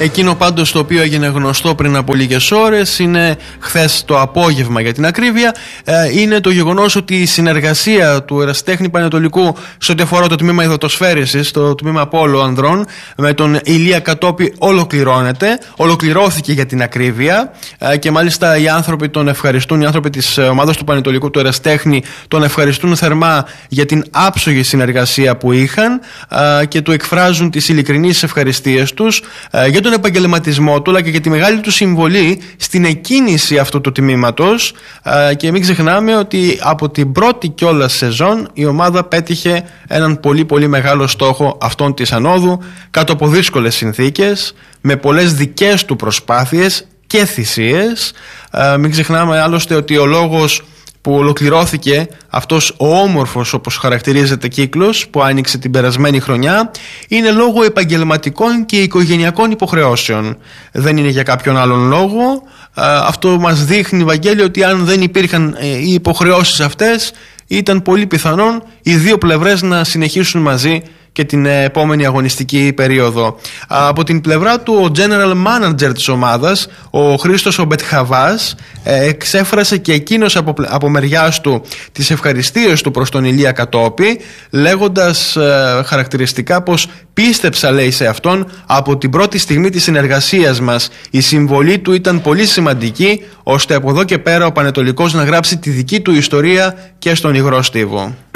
Εκείνο πάντως το οποίο έγινε γνωστό πριν από λίγες ώρες, είναι χθες το απόγευμα για την ακρίβεια, είναι το γεγονός ότι η συνεργασία του Ερασιτέχνη Πανετολικού σε ό,τι αφορά το τμήμα υδατοσφαίρισης, το τμήμα Πόλο ανδρών, με τον Ηλία Κατόπη ολοκληρώθηκε για την ακρίβεια, και μάλιστα οι άνθρωποι τον ευχαριστούν, οι άνθρωποι της ομάδας του Πανετολικού του Ερασιτέχνη τον ευχαριστούν θερμά για την άψογη συνεργασία που είχαν, και του εκφράζουν τις ειλικρινείς ευχαριστίες τους για τον επαγγελματισμό του, αλλά και για τη μεγάλη του συμβολή στην εκκίνηση αυτού του τμήματος, και μην ξεχνάμε ότι από την πρώτη κιόλας σεζόν η ομάδα πέτυχε έναν πολύ πολύ μεγάλο στόχο αυτών της ανόδου, κάτω από δύσκολες συνθήκες, με πολλές δικές του προσπάθειες και θυσίες. Μην ξεχνάμε άλλωστε ότι ο λόγος που ολοκληρώθηκε αυτός ο όμορφος, όπως χαρακτηρίζεται, κύκλος που άνοιξε την περασμένη χρονιά, είναι λόγω επαγγελματικών και οικογενειακών υποχρεώσεων. Δεν είναι για κάποιον άλλον λόγο. Αυτό μας δείχνει, Βαγγέλη, ότι αν δεν υπήρχαν οι υποχρεώσεις αυτές, ήταν πολύ πιθανόν οι δύο πλευρές να συνεχίσουν μαζί και την επόμενη αγωνιστική περίοδο. Από την πλευρά του, ο general manager της ομάδας, ο Χρήστος ο Μπετχαβάς, εξέφρασε και εκείνος από μεριάς του τις ευχαριστίες του προς τον Ηλία Κατόπη, λέγοντας χαρακτηριστικά πως πίστεψα, λέει, σε αυτόν από την πρώτη στιγμή της συνεργασίας μας. Η συμβολή του ήταν πολύ σημαντική, ώστε από εδώ και πέρα ο Πανετολικός να γράψει τη δική του ιστορία και στον υγρό στίβο.